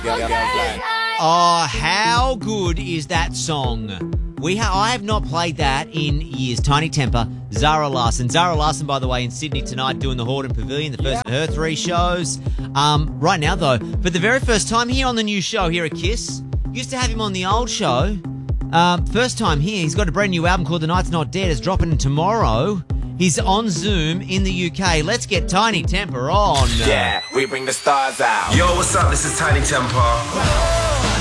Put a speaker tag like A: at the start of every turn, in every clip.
A: Oh, how good is that song? I have not played that in years. Tiny Temper, Zara Larsson. Zara Larsson, by the way, in Sydney tonight doing the Hordern Pavilion, the first of her 3 shows. Right now, though, for the very first time here on the new show here at KISS, used to have him on the old show. First time here, he's got a brand new album called The Night's Not Dead. It's dropping tomorrow. He's on Zoom in the UK. Let's get Tiny Temper on.
B: Yeah, we bring the stars out.
C: Yo, what's up? This is Tiny Temper.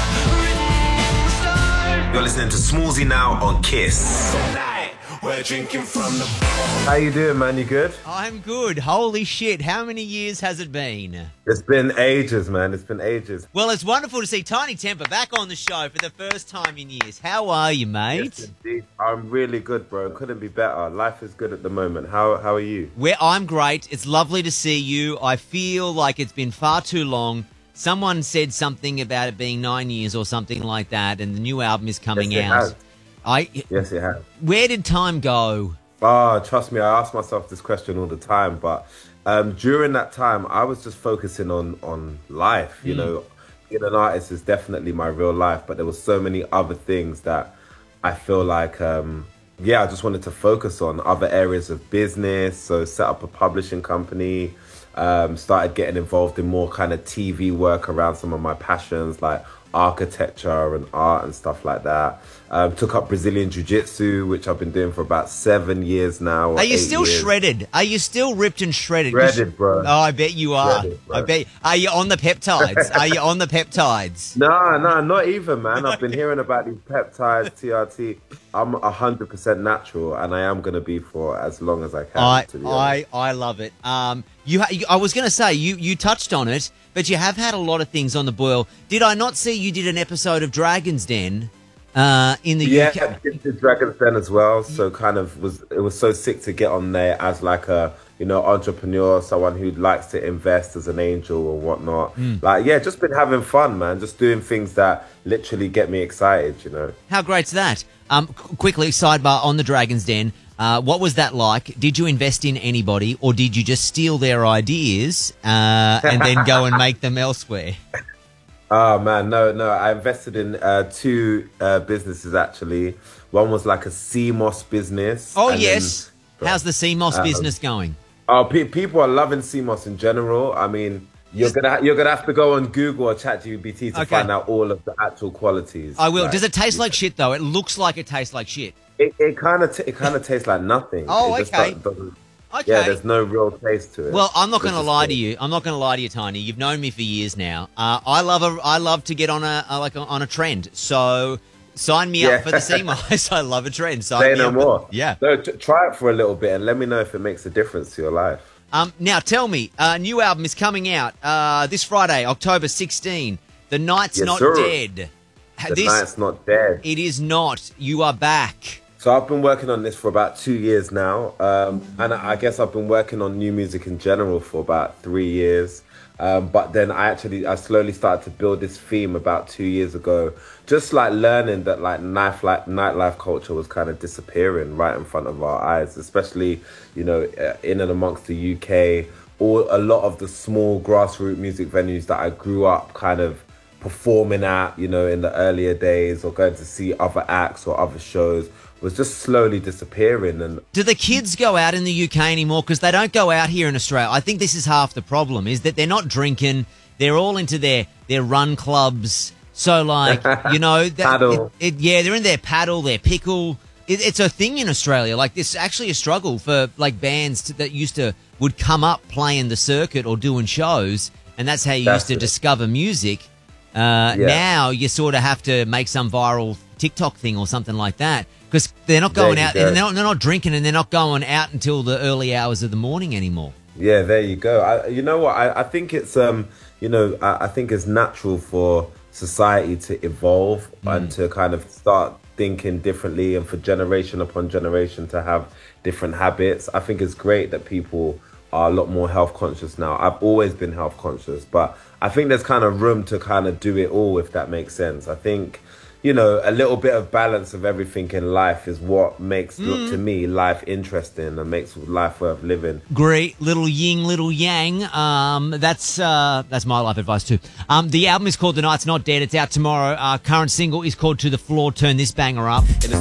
C: You're listening to Smallzy now on KISS.
B: Tonight, we're drinking from the...
C: How you doing, man? You good?
A: I'm good. Holy shit. How many years has it been?
C: It's been ages, man. It's been ages.
A: Well, it's wonderful to see Tiny Temper back on the show for the first time in years. How are you, mate?
C: Yes, indeed. I'm really good, bro. Couldn't be better. Life is good at the moment. How are you?
A: I'm great. It's lovely to see you. I feel like it's been far too long. Someone said something about it being 9 years or something like that, and the new album is coming out.
C: Yes, it has.
A: Where did time go?
C: Trust me, I ask myself this question all the time, but during that time, I was just focusing on life. You know, being an artist is definitely my real life, but there were so many other things that I feel like, I just wanted to focus on other areas of business. So set up a publishing company, started getting involved in more kind of TV work around some of my passions like architecture and art and stuff like that. Took up Brazilian Jiu-Jitsu, which I've been doing for about 7 years now.
A: Are you still shredded? Are you still ripped and shredded?
C: Shredded, bro.
A: Oh, I bet you are. I bet. Are you on the peptides? Are you on the peptides?
C: No, not even, man. I've been hearing about these peptides, TRT. I'm 100% natural, and I am going to be for as long as I can. To be honest.
A: I love it. I was going to say, you touched on it, but you have had a lot of things on the boil. Did I not see you did an episode of Dragon's Den in the UK?
C: Yeah, I did Dragon's Den as well. So it was so sick to get on there as like a, entrepreneur, someone who likes to invest as an angel or whatnot. Just been having fun, man. Just doing things that literally get me excited,
A: How great's that? Quickly, sidebar on the Dragon's Den. What was that like? Did you invest in anybody, or did you just steal their ideas and then go and make them elsewhere?
C: Oh, man, no. I invested in 2 businesses, actually. One was like a CMOS business.
A: Oh, yes. How's the CMOS business going?
C: Oh, people are loving CMOS in general. I mean, you're gonna have to go on Google or ChatGPT to find out all of the actual qualities.
A: I will. Does it taste like shit, though? It looks like it tastes like shit.
C: It kind of tastes like nothing.
A: Oh,
C: okay. Yeah, there's no real taste to it.
A: Well, I'm not going to lie to you. I'm not going to lie to you, Tiny. You've known me for years now. I love to get on a trend. So sign me up for the CMOS. I love a trend.
C: Say no more.
A: Yeah.
C: So try it for a little bit and let me know if it makes a difference to your life.
A: Now tell me, a new album is coming out this Friday, October 16. The Night's Not Dead.
C: The Night's Not Dead.
A: It is not. You are back.
C: So I've been working on this for about 2 years now, and I guess I've been working on new music in general for about 3 years. But then I slowly started to build this theme about 2 years ago, just like learning that like nightlife culture was kind of disappearing right in front of our eyes, especially, in and amongst the UK, or a lot of the small grassroots music venues that I grew up kind of performing at, in the earlier days, or going to see other acts or other shows, was just slowly disappearing. And
A: do the kids go out in the UK anymore? Because they don't go out here in Australia. I think this is half the problem, is that they're not drinking. They're all into their run clubs. So like,
C: paddle.
A: They're in their paddle, their pickle. It's a thing in Australia. Like, it's actually a struggle for like bands that would come up playing the circuit or doing shows, and that's how you used to discover music. Now you sort of have to make some viral TikTok thing or something like that, because they're not going out and they're not drinking, and they're not going out until the early hours of the morning anymore.
C: Yeah, there you go. You know what? I think it's I think it's natural for society to evolve and to kind of start thinking differently, and for generation upon generation to have different habits. I think it's great that people are a lot more health conscious now. I've always been health conscious, but I think there's kind of room to kind of do it all, if that makes sense. I think, you know, a little bit of balance of everything in life is what makes, to me, life interesting and makes life worth living.
A: Great, little yin, little yang. That's my life advice too. The album is called The Night's Not Dead. It's out tomorrow. Current single is called To the Floor. Turn this banger up.
C: In the